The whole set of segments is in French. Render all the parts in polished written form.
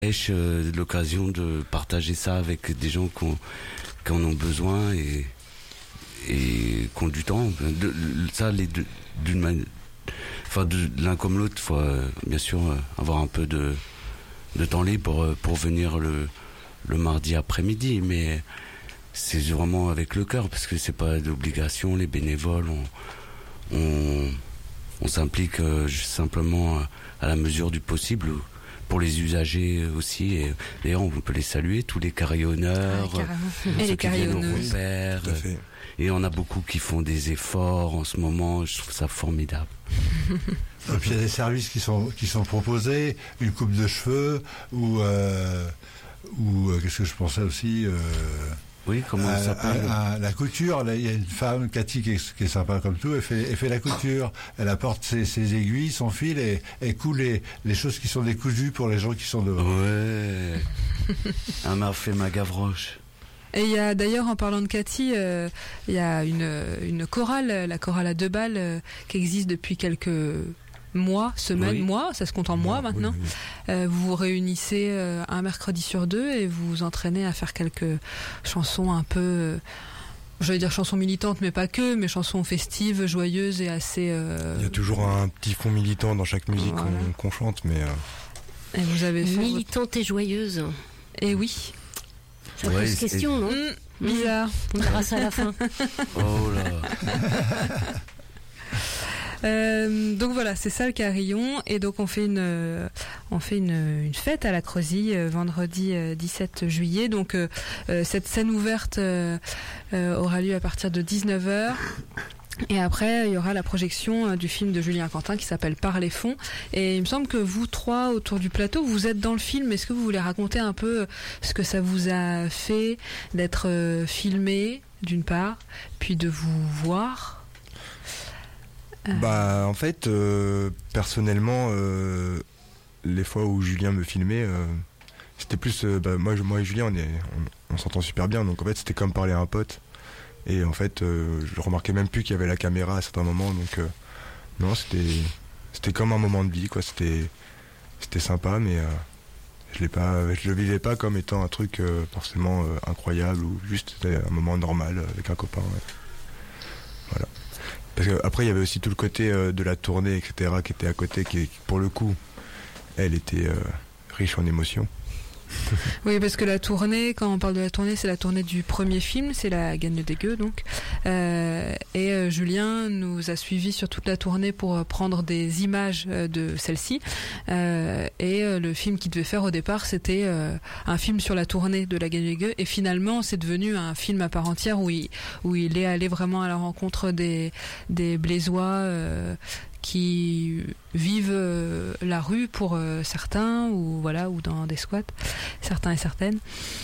L'occasion de partager ça avec des gens qui en ont besoin et qui ont du temps. Ça, les deux, d'une manière, enfin, l'un comme l'autre, il faut bien sûr avoir un peu de temps libre pour venir le mardi après-midi, mais c'est vraiment avec le cœur parce que c'est pas d'obligation. Les bénévoles, on s'implique simplement à la mesure du possible. Pour les usagers aussi, et d'ailleurs on peut les saluer, tous les carillonneurs, et les carillonneuses, et on a beaucoup qui font des efforts en ce moment, je trouve ça formidable. Et puis il y a des services qui sont proposés, une coupe de cheveux, ou qu'est-ce que je pensais aussi oui, comment ça s'appelle la couture. Là, il y a une femme, Cathy, qui est sympa comme tout. Elle fait la couture. Elle apporte ses aiguilles, son fil, et elle coud les choses qui sont décousues pour les gens qui sont dehors. Ouais. Elle m'a fait ma Gavroche. Et il y a d'ailleurs, en parlant de Cathy, il y a une chorale, la chorale à 2 balles, qui existe depuis quelques semaines, mois, ça se compte en mois maintenant. Oui. Vous vous réunissez un mercredi sur 2 et vous vous entraînez à faire quelques chansons un peu, j'allais dire chansons militantes, mais pas que, mais chansons festives, joyeuses et assez... Il y a toujours un petit fond militant dans chaque musique qu'on chante, mais... Et vous avez fait militante et joyeuse. Et oui. Ça pose question, non Bizarre. On verra ça à la fin. Oh là. Donc voilà, c'est ça le carillon, et donc on fait une fête à la Creusille vendredi 17 juillet. Donc cette scène ouverte aura lieu à partir de 19h. Et après, il y aura la projection du film de Julien Quentin qui s'appelle Par les fonds. Et il me semble que vous trois, autour du plateau, vous êtes dans le film. Est-ce que vous voulez raconter un peu ce que ça vous a fait d'être filmé, d'une part, puis de vous voir? En fait, personnellement, les fois où Julien me filmait, c'était plus... moi et Julien, on s'entend super bien. Donc en fait, c'était comme parler à un pote. Et en fait, je remarquais même plus qu'il y avait la caméra à certains moments. Donc non, c'était comme un moment de vie, quoi. C'était sympa, mais je le vivais pas comme étant un truc forcément incroyable, ou juste un moment normal avec un copain. Ouais. Voilà. Parce qu'après, il y avait aussi tout le côté de la tournée, etc., qui était à côté, qui pour le coup, elle était riche en émotions. Oui, parce que la tournée, quand on parle de la tournée, c'est la tournée du premier film, c'est la Gagne des Gueux, donc. Et Julien nous a suivis sur toute la tournée pour prendre des images de celle-ci. Et le film qu'il devait faire au départ, c'était un film sur la tournée de la Gagne des Gueux. Et finalement, c'est devenu un film à part entière où il est allé vraiment à la rencontre des Blésois qui vivent la rue pour certains, ou dans des squats, certains et certaines.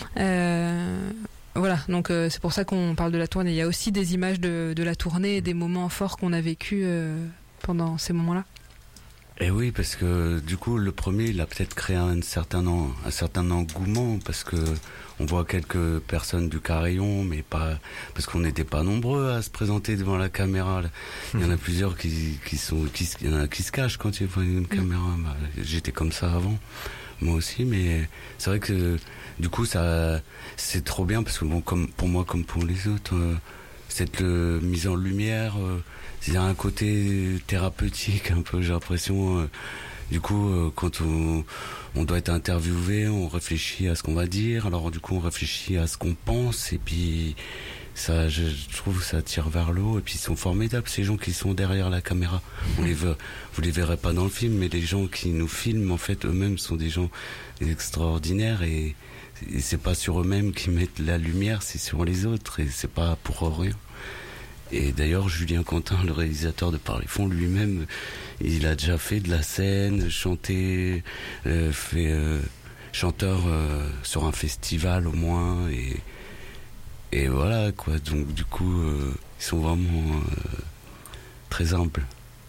Voilà, donc c'est pour ça qu'on parle de la tournée. Il y a aussi des images de la tournée et des moments forts qu'on a vécu pendant ces moments-là. Et oui, parce que du coup, le premier, il a peut-être créé un certain engouement, parce que on voit quelques personnes du carillon, mais pas, parce qu'on n'était pas nombreux à se présenter devant la caméra. Il y en a plusieurs il y en a qui se cachent quand ils voient une caméra. J'étais comme ça avant, moi aussi, mais c'est vrai que du coup, ça, c'est trop bien, parce que bon, comme pour moi, comme pour les autres, cette mise en lumière, il y a un côté thérapeutique un peu, j'ai l'impression. Du coup, quand on doit être interviewé, on réfléchit à ce qu'on va dire, alors du coup on réfléchit à ce qu'on pense, et puis ça, je trouve que ça tire vers le haut. Et puis ils sont formidables, ces gens qui sont derrière la caméra. Vous les verrez pas dans le film, mais les gens qui nous filment, en fait, eux-mêmes sont des gens extraordinaires, et c'est pas sur eux-mêmes qu'ils mettent la lumière, c'est sur les autres, et c'est pas pour rien. Et d'ailleurs, Julien Quentin, le réalisateur de Par les fonds, lui-même, il a déjà fait de la scène, chanté, fait chanteur sur un festival au moins, et voilà quoi. Donc du coup, ils sont vraiment très humbles.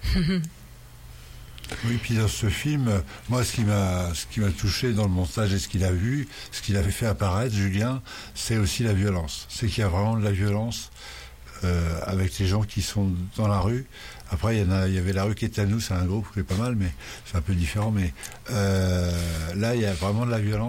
Oui, puis dans ce film, moi, ce qui m'a touché dans le montage et ce qu'il a vu, ce qu'il avait fait apparaître, Julien, c'est aussi la violence. C'est qu'il y a vraiment de la violence avec les gens qui sont dans la rue, Après, il y avait La Rue qui est à nous, c'est un groupe qui est pas mal, mais c'est un peu différent. Mais là, il y a vraiment de la violence.